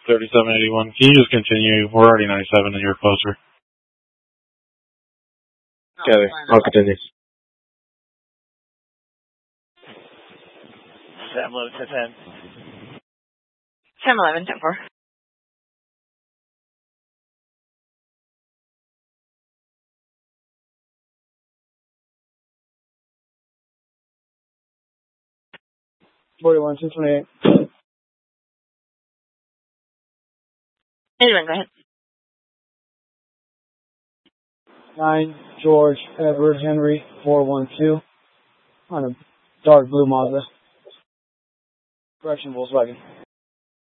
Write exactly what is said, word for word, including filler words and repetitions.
thirty-seven eighty-one. Can you just continue? We're already ninety-seven and you're closer. Okay, I'll continue. Sam eleven, ten ten. Sam eleven, ten four. forty-one, two twenty-eight. eighty-one, go ahead. nine, George, Edward, Henry, four one two. On a dark blue Mazda. Correction, Volkswagen.